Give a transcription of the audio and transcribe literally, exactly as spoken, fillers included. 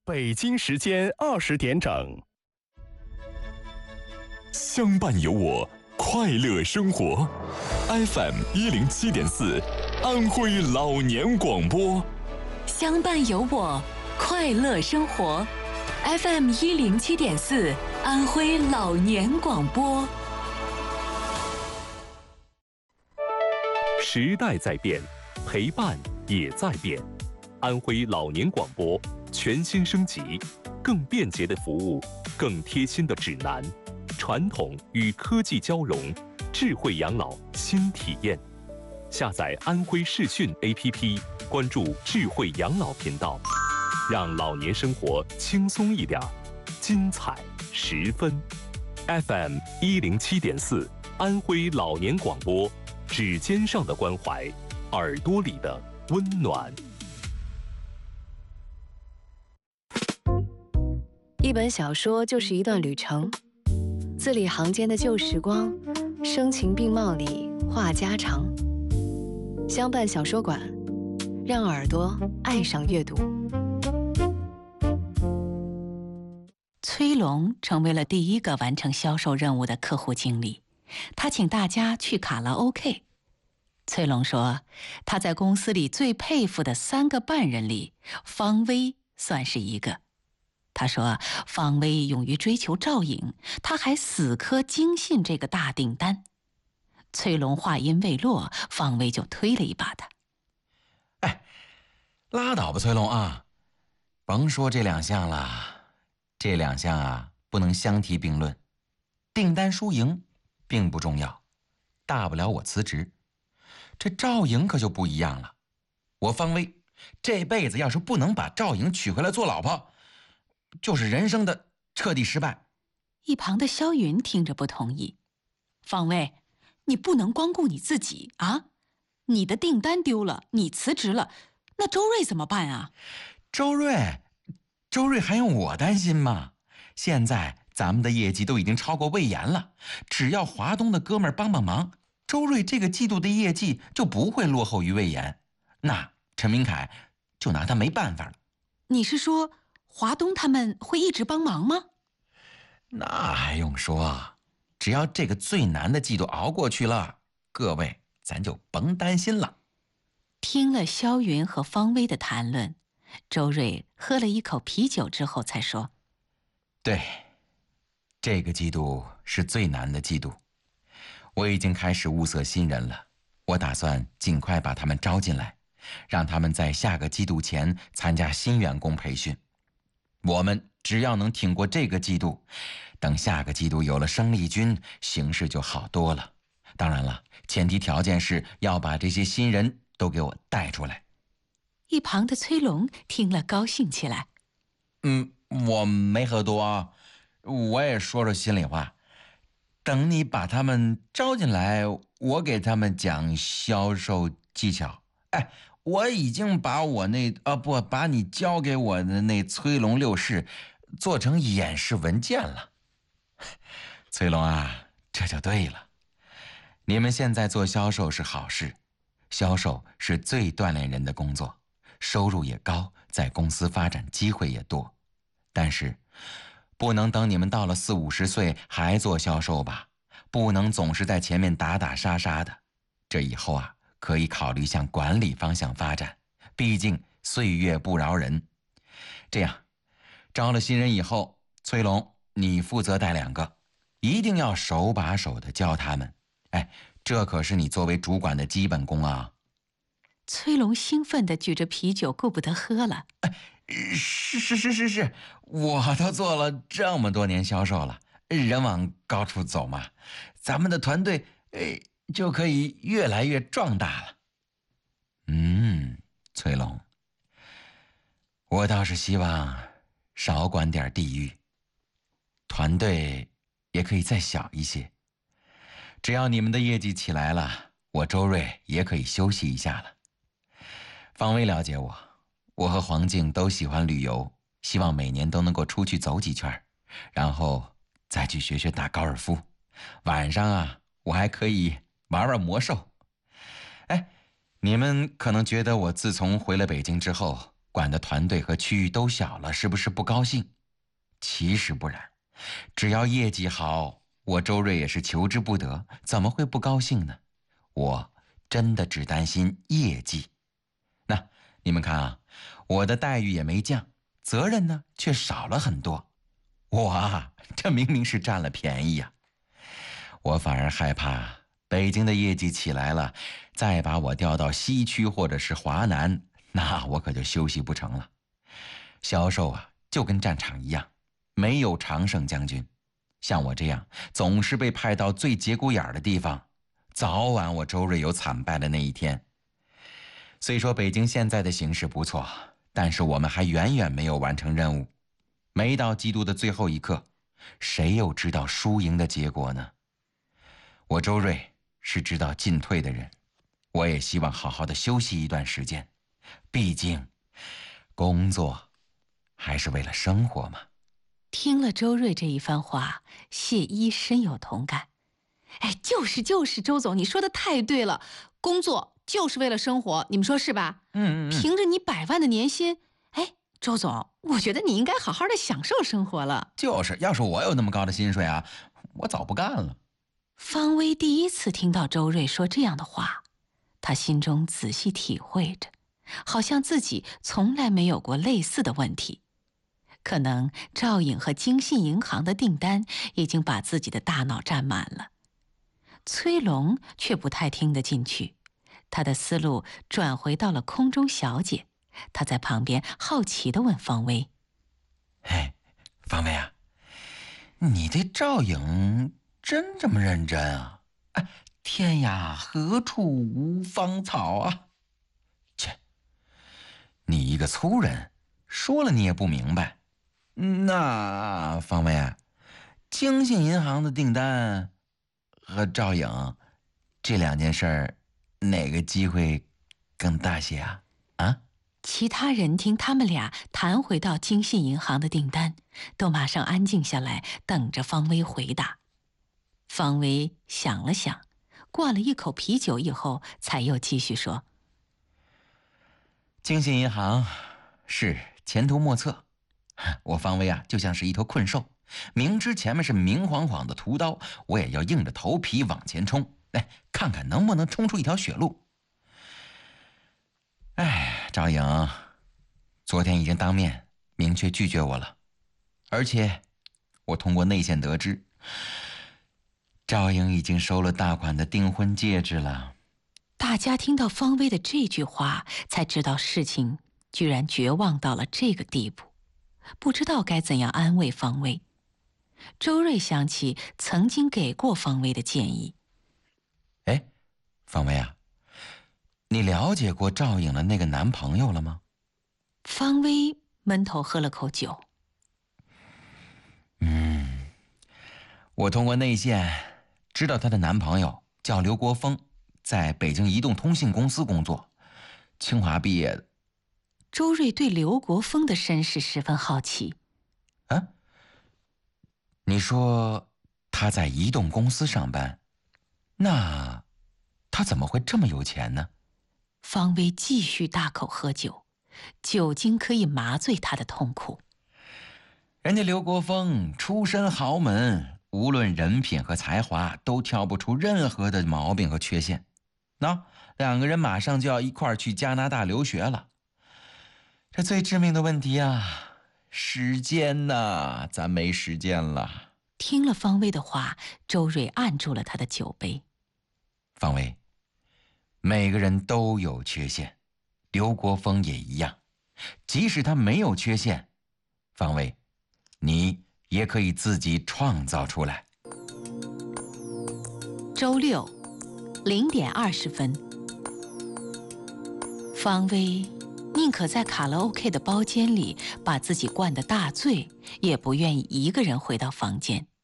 北京时间二十点整。 相伴有我，快乐生活。F M 一零七点四，安徽老年广播。 相伴有我，快乐生活。F M 一零七点四，安徽老年广播。 时代在变，陪伴也在变。安徽老年广播全新升级，更便捷的服务，更贴心的指南，传统与科技交融，智慧养老新体验。下载安徽视讯 A P P， 关注智慧养老频道，让老年生活轻松一点，精彩十分。F M 一零七点四，安徽老年广播，指尖上的关怀，耳朵里的温暖。 一本小说就是一段旅程，字里行间的旧时光，声情并茂里话家常。相伴小说馆，让耳朵爱上阅读。 崔龙成为了第一个完成销售任务的客户经理，他请大家去卡拉 OK。崔龙说，他在公司里最佩服的三个半人里，方薇算是一个。他说，方薇勇于追求照应，他还死磕京信这个大订单。崔龙话音未落，方薇就推了一把他。 哎，拉倒吧，崔龙啊，甭说这两项了，这两项啊不能相提并论。订单输赢并不重要，大不了我辞职。这赵颖可就不一样了，我方薇这辈子要是不能把赵颖娶回来做老婆，就是人生的彻底失败。 一旁的萧云听着不同意，方薇，你不能光顾你自己啊！你的订单丢了，你辞职了，那周瑞怎么办啊？ 周瑞，周瑞还用我担心吗？现在咱们的业绩都已经超过魏延了，只要华东的哥们儿帮帮忙，周瑞这个季度的业绩就不会落后于魏延，那陈明凯就拿他没办法了。 你是说华东他们会一直帮忙吗？ 那还用说，只要这个最难的季度熬过去了，各位咱就甭担心了。 听了萧云和方薇的谈论，周瑞喝了一口啤酒之后才说， 对，这个季度是最难的季度，我已经开始物色新人了，我打算尽快把他们招进来，让他们在下个季度前参加新员工培训。我们只要能挺过这个季度，等下个季度有了生力军，形势就好多了。当然了，前提条件是要把这些新人都给我带出来。 一旁的崔龙听了高兴起来。 嗯，我没喝多啊，我也说说心里话。等你把他们招进来，我给他们讲销售技巧。哎，我已经把我那啊不把你交给我的那崔龙六式做成演示文件了。崔龙啊，这就对了。你们现在做销售是好事，销售是最锻炼人的工作，收入也高，在公司发展机会也多。但是不能等你们到了四五十岁还做销售吧，不能总是在前面打打杀杀的。这以后啊，可以考虑向管理方向发展，毕竟岁月不饶人。这样，招了新人以后，崔龙，你负责带两个，一定要手把手的教他们。哎，这可是你作为主管的基本功啊。 崔龙兴奋地举着啤酒，顾不得喝了。 是是是是是，我都做了这么多年销售了，人往高处走嘛，咱们的团队哎就可以越来越壮大了。嗯，崔龙，我倒是希望少管点地域，团队也可以再小一些。只要你们的业绩起来了，我周瑞也可以休息一下了。方薇了解我，我和黄静都喜欢旅游，希望每年都能够出去走几圈，然后再去学学打高尔夫。晚上啊，我还可以玩玩魔兽。哎，你们可能觉得我自从回了北京之后， 管的团队和区域都小了，是不是不高兴？其实不然，只要业绩好，我周瑞也是求之不得，怎么会不高兴呢？我真的只担心业绩。那你们看啊，我的待遇也没降，责任呢却少了很多。我啊，这明明是占了便宜呀！我反而害怕北京的业绩起来了，再把我调到西区或者是华南，那我可就休息不成了。销售啊，就跟战场一样，没有常胜将军。像我这样总是被派到最节骨眼的地方，早晚我周瑞有惨败的那一天。虽说北京现在的形势不错，但是我们还远远没有完成任务。没到基督的最后一刻，谁又知道输赢的结果呢？我周瑞是知道进退的人，我也希望好好的休息一段时间，毕竟工作还是为了生活嘛。 听了周瑞这一番话，谢一深有同感。哎，就是就是，周总，你说的太对了，工作就是为了生活，你们说是吧？ 嗯嗯嗯。 凭着你百万的年薪，哎，周总，我觉得你应该好好的享受生活了。 就是，要是我有那么高的薪水啊，我早不干了。 方薇第一次听到周瑞说这样的话，他心中仔细体会着，好像自己从来没有过类似的问题。可能赵颖和京信银行的订单已经把自己的大脑占满了。崔龙却不太听得进去，他的思路转回到了空中小姐。他在旁边好奇地问方薇：“ 嘿，方薇啊，你对赵颖真这么认真啊？哎，天涯何处无芳草啊！切，你一个粗人，说了你也不明白。那方薇啊，京信银行的订单和赵颖这两件事儿，哪个机会更大些啊？啊？” 其他人听他们俩谈回到京信银行的订单，都马上安静下来，等着方薇回答。方薇想了想，灌了一口啤酒以后，才又继续说：“ 京信银行是前途莫测，我方薇啊，就像是一头困兽，明知前面是明晃晃的屠刀，我也要硬着头皮往前冲，哎，看看能不能冲出一条血路。哎，赵颖，昨天已经当面明确拒绝我了，而且我通过内线得知，赵颖已经收了大款的订婚戒指了。” 大家听到方薇的这句话，才知道事情居然绝望到了这个地步，不知道该怎样安慰方薇。周瑞想起曾经给过方薇的建议：“ 哎，方薇啊，你了解过赵颖的那个男朋友了吗？” 方薇闷头喝了口酒。 嗯，我通过内线知道她的男朋友叫刘国峰，在北京移动通信公司工作，清华毕业的。 周瑞对刘国峰的身世十分好奇。 啊？你说他在移动公司上班，那他怎么会这么有钱呢？ 方薇继续大口喝酒，酒精可以麻醉他的痛苦。 人家刘国峰出身豪门，无论人品和才华都挑不出任何的毛病和缺陷。那两个人马上就要一块儿去加拿大留学了。这最致命的问题啊，时间呐，咱没时间了。 听了方薇的话，周瑞按住了他的酒杯。 方薇，每个人都有缺陷，刘国峰也一样。即使他没有缺陷，方薇，你也可以自己创造出来。 周六零点二十分，方薇宁可在卡拉 OK 的包间里把自己灌得大醉，也不愿意一个人回到房间。